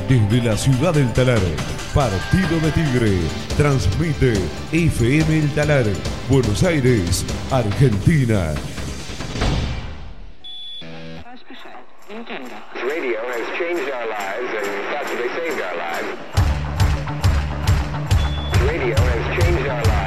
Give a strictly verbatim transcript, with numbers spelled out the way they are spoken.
Desde la ciudad del Talar, Partido de Tigre, transmite F M El Talar, Buenos Aires, Argentina. Radio has changed our lives and possibly saved our lives. Radio has changed our lives.